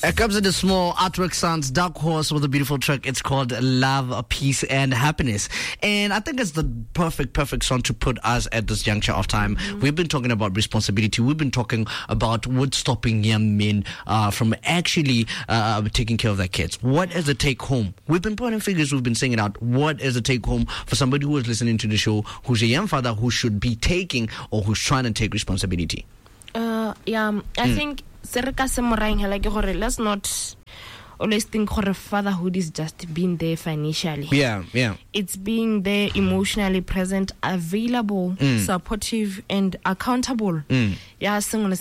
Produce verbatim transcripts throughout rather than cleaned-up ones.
It comes in the small artwork sounds, Dark Horse with a beautiful track. It's called Love, Peace and Happiness. And I think it's the perfect, perfect song to put us at this juncture of time. Mm-hmm. We've been talking about responsibility. We've been talking about what's stopping young men uh, from actually uh, taking care of their kids. What is the take home? We've been putting figures, we've been saying it out. What is the take home for somebody who is listening to the show, who's a young father who should be taking or who's trying to take responsibility? Uh, yeah, I mm. think let's not always think fatherhood is just being there financially. Yeah, yeah. It's being there emotionally present, available, mm. supportive, and accountable. Mm. Yeah,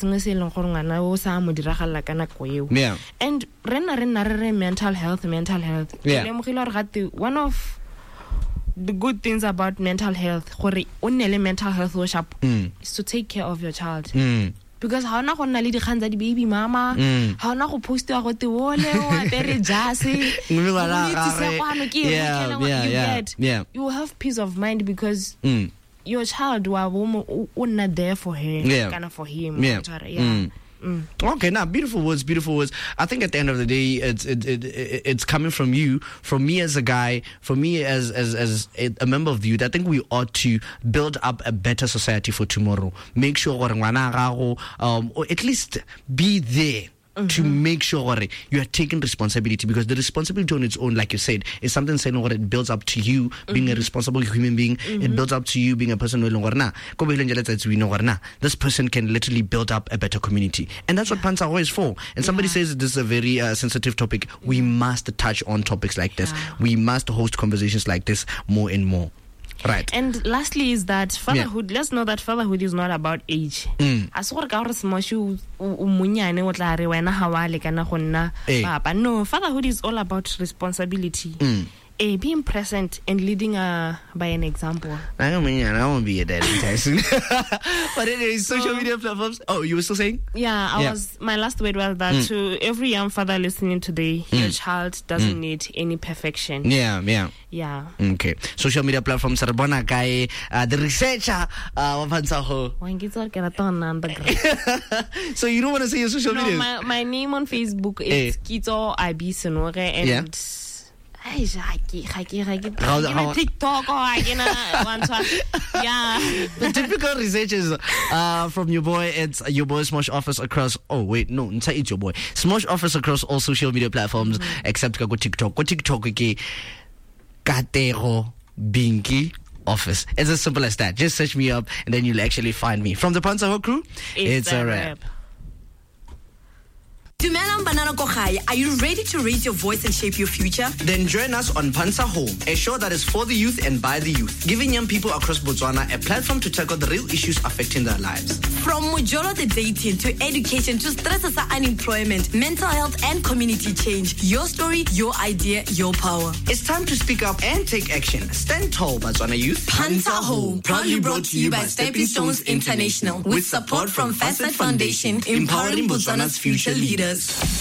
yeah. And mental health, mental health. Yeah. One of the good things about mental health, mental health worship, mm. is to take care of your child. Mm. Because how na gonna le dikgang tsa di baby mama, how na go postiwa go te wole wa pere jase. Yeah, yeah, yeah, yeah. You will have peace of mind because mm. your child was not there for her, yeah. kind of for him. Yeah. yeah. Mm. Mm. Okay, now beautiful words, beautiful words. I think at the end of the day, it's it, it, it it's coming from you, from me as a guy, from me as as as a member of the youth. I think we ought to build up a better society for tomorrow. Make sure um, or at least be there. Mm-hmm. To make sure you are taking responsibility, because the responsibility on its own, like you said, is something saying what it builds up to you being mm-hmm. a responsible human being. Mm-hmm. It builds up to you being a person who know this person can literally build up a better community, and that's what Pansaho is for. And somebody yeah. says this is a very uh, sensitive topic. Yeah. We must touch on topics like this. Yeah. We must host conversations like this more and more. Right. And lastly is that fatherhood, yeah. let's know that fatherhood is not about age. As what no, fatherhood is all about responsibility. Mm. Uh, being present and leading uh, by an example. I don't mean I won't be a dad anytime soon. But anyway, social so, media platforms. Oh, you were still saying? Yeah, I yeah. was. My last word was that mm. to every young father listening today, mm. your child doesn't mm. need any perfection. Yeah, yeah, yeah. Okay. Social media platforms. Rabona guy, uh, the researcher. Uh, So you don't want to say your social no, media? My, my name on Facebook is eh. Kito Abi Senore and. Yeah. TikTok yeah. The typical researchers uh, from your boy, it's your boy Smosh Office across. Oh wait, no, it's your boy Smosh Office across all social media platforms mm-hmm. except go TikTok. Go TikTok ke Katero Binky Office. It's as simple as that. Just search me up and then you'll actually find me. From the Pansaho crew, it's, it's a wrap. rap. Dumelang Banana Kogai, are you ready to raise your voice and shape your future? Then join us on Pansaho, a show that is for the youth and by the youth, giving young people across Botswana a platform to tackle the real issues affecting their lives. From Mojolo the dating to education to stress, unemployment, mental health and community change. Your story, your idea, your power. It's time to speak up and take action. Stand tall, Botswana youth. Pansaho, proudly brought to you by Stepping Stones International with support from Facet Foundation, empowering Botswana's future leaders.